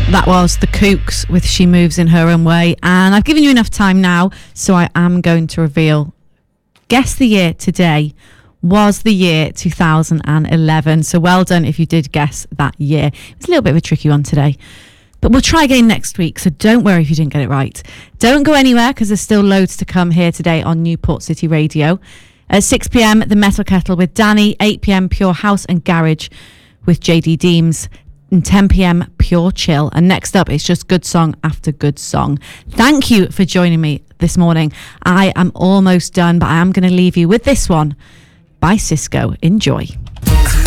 That was The Kooks with She Moves in Her Own Way. And I've given you enough time now, so I am going to reveal. Guess the year today was the year 2011. So well done if you did guess that year. It was a little bit of a tricky one today. But we'll try again next week, so don't worry if you didn't get it right. Don't go anywhere, because there's still loads to come here today on Newport City Radio. At 6 p.m, The Metal Kettle with Danny. 8 p.m, Pure House and Garage with JD Deems. And 10 p.m, Pure Chill. And next up, it's just good song after good song. Thank you for joining me this morning. I am almost done, but I am going to leave you with this one by Cisco. Enjoy.